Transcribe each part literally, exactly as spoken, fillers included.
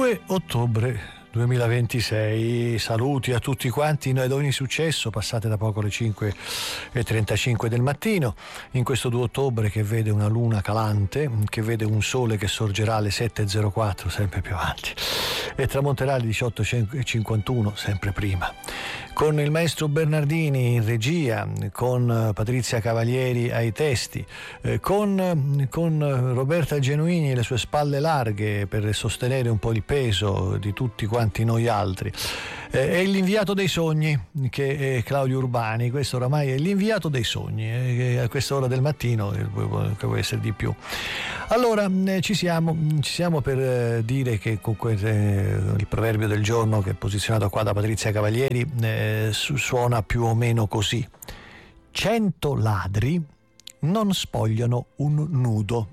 due ottobre duemilaventisei. Saluti a tutti quanti noi ad ogni successo. Passate da poco le cinque e trentacinque del mattino in questo due ottobre che vede una luna calante, che vede un sole che sorgerà alle sette e zero quattro, sempre più avanti, e tramonterà alle diciotto e cinquantuno, sempre prima, con il maestro Bernardini in regia, con Patrizia Cavalieri ai testi, eh, con, con Roberta Genuini e le sue spalle larghe per sostenere un po' il peso di tutti quanti noi altri. Eh, è l'inviato dei sogni, che è Claudio Urbani. Questo oramai è l'inviato dei sogni, eh, a questa ora del mattino, che può essere di più. Allora, eh, ci siamo, ci siamo per eh, dire che con que- eh, il proverbio del giorno, che è posizionato qua da Patrizia Cavalieri, eh, su- suona più o meno così: cento ladri non spogliano un nudo.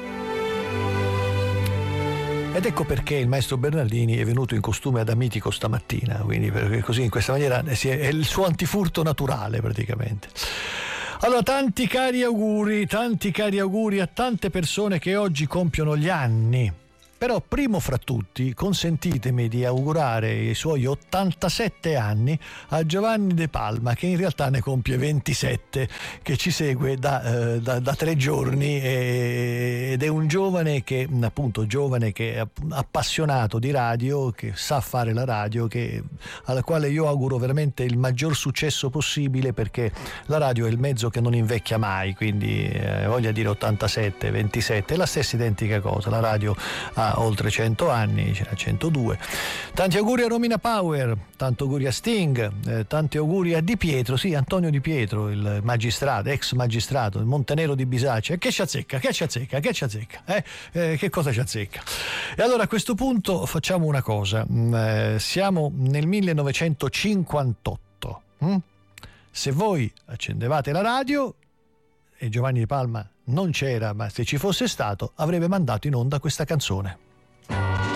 Ed ecco perché il maestro Bernardini è venuto in costume adamitico stamattina, quindi perché così in questa maniera è il suo antifurto naturale praticamente. Allora, tanti cari auguri, tanti cari auguri a tante persone che oggi compiono gli anni. Però primo fra tutti consentitemi di augurare i suoi ottantasette anni a Giovanni De Palma, che in realtà ne compie ventisette, che ci segue da, eh, da, da tre giorni, e, ed è un giovane che appunto giovane che è appassionato di radio, che sa fare la radio, che, alla quale io auguro veramente il maggior successo possibile, perché la radio è il mezzo che non invecchia mai, quindi eh, voglia dire ottantasette, ventisette, è la stessa identica cosa. La radio ha oltre cento anni, ce n'ha centodue. Tanti auguri a Romina Power, tanti auguri a Sting, eh, tanti auguri a Di Pietro, sì, Antonio Di Pietro, il magistrato, ex magistrato, il Montenero di Bisaccia. Che ci azzecca, che ci azzecca, che ci azzecca, eh? Eh, che cosa ci azzecca? E allora a questo punto facciamo una cosa, mm, eh, siamo nel millenovecentocinquantotto, hm? Se voi accendevate la radio e Giovanni De Palma non c'era, ma se ci fosse stato avrebbe mandato in onda questa canzone.